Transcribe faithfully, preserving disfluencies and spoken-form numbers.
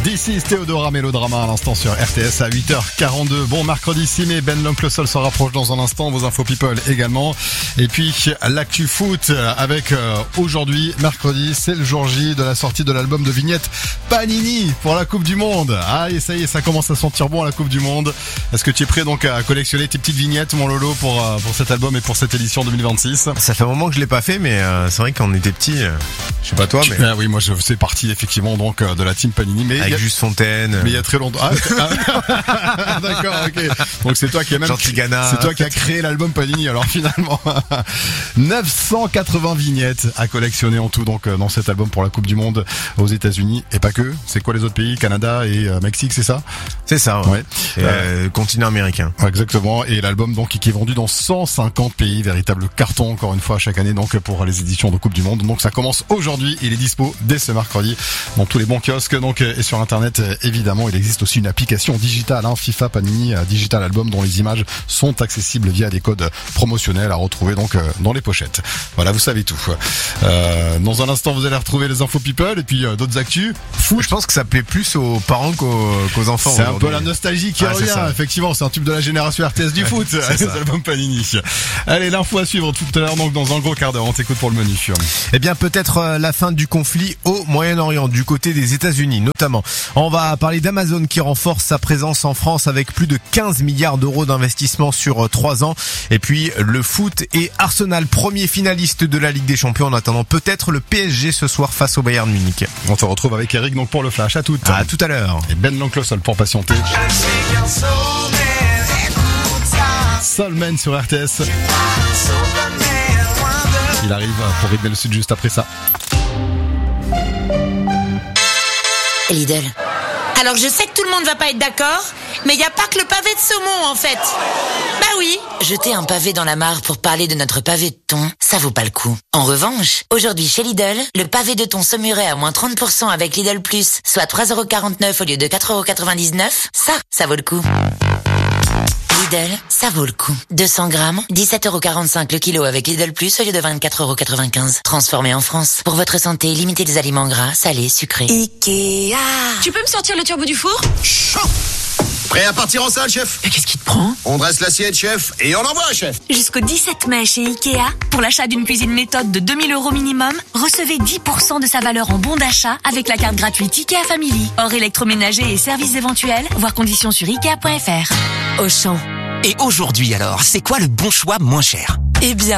This is Théodora Mélodrama à l'instant sur R T S à huit heures quarante-deux. Bon mercredi six mai, Ben l'oncle Sol se rapproche dans un instant, vos infos people également. Et puis l'actu foot avec euh, aujourd'hui, mercredi, c'est le jour J de la sortie de l'album de vignettes Panini pour la Coupe du Monde. Ah et ça y est, ça commence à sentir bon à la Coupe du Monde. Est-ce que tu es prêt donc à collectionner tes petites vignettes, mon Lolo, pour, euh, pour cet album et pour cette édition deux mille vingt-six? Ça fait un moment que je l'ai pas fait, mais euh, c'est vrai quand on était petit, euh, je sais pas toi, mais... Ah oui, moi je fais partie effectivement donc de la team Panini, mais avec a... Juste Fontaine. Mais il y a très longtemps. Ah, ah, d'accord, ok. Donc c'est toi qui a même, c'est toi qui a créé l'album Panini. Alors finalement, neuf cent quatre-vingts vignettes à collectionner en tout donc dans cet album pour la Coupe du Monde aux États-Unis et pas que. C'est quoi les autres pays? Canada et euh, Mexique, c'est ça? C'est ça. Ouais. ouais. Et euh, continent américain. Exactement. Et l'album donc qui est vendu dans cent cinquante pays, véritable carton encore une fois chaque année donc pour les éditions de Coupe du Monde. Donc ça commence aujourd'hui. Il est dispo dès ce mercredi dans tous les bons kiosques donc et sur internet évidemment. Il existe aussi une application digitale, hein, FIFA Panini Digital Album, dont les images sont accessibles via des codes promotionnels à retrouver donc dans les pochettes. Voilà, vous savez tout. Euh, dans un instant, vous allez retrouver les infos people et puis euh, d'autres actus. Foot. Je pense que ça plaît plus aux parents qu'aux, qu'aux enfants. C'est un peu la nostalgie qui ah, revient. Effectivement, c'est un tube de la génération R T S du foot. C'est les albums Panini. Allez, l'info à suivre tout à l'heure donc dans un gros quart d'heure. On t'écoute pour le menu. Eh bien, peut-être la fin du conflit au Moyen-Orient, du côté des États-Unis notamment. On va parler d'Amazon qui renforce sa présence en France avec plus de quinze milliards d'euros d'investissement sur trois ans. Et puis le foot et Arsenal, premier finaliste de la Ligue des Champions, en attendant peut-être le P S G ce soir face au Bayern Munich. On se retrouve avec Eric donc pour le flash. À tout. À tout à l'heure. Et Ben l'oncle Sol pour patienter. Soulman sur R T S. Il arrive pour rythmer le sud juste après ça. Lidl. Alors je sais que tout le monde va pas être d'accord, mais il y a pas que le pavé de saumon en fait. Bah oui, jeter un pavé dans la mare pour parler de notre pavé de thon, ça vaut pas le coup. En revanche, aujourd'hui chez Lidl, le pavé de thon saumuré à moins trente pour cent avec Lidl Plus, soit trois euros quarante-neuf au lieu de quatre euros quatre-vingt-dix-neuf, ça, ça vaut le coup. Lidl, ça vaut le coup. deux cents grammes, dix-sept euros quarante-cinq le kilo avec Lidl Plus au lieu de vingt-quatre euros quatre-vingt-quinze. Transformé en France. Pour votre santé, limitez les aliments gras, salés, sucrés. Ikea. Tu peux me sortir le turbo du four? Chaud. Prêt à partir en salle, chef? Mais qu'est-ce qui te prend? On dresse l'assiette, chef, et on envoie, chef. Jusqu'au dix-sept mai chez Ikea, pour l'achat d'une cuisine méthode de deux mille euros minimum, recevez dix pour cent de sa valeur en bon d'achat avec la carte gratuite Ikea Family. Hors électroménager et services éventuels, voir conditions sur ikea point f r. Auchan. Et aujourd'hui alors, c'est quoi le bon choix moins cher? Eh bien,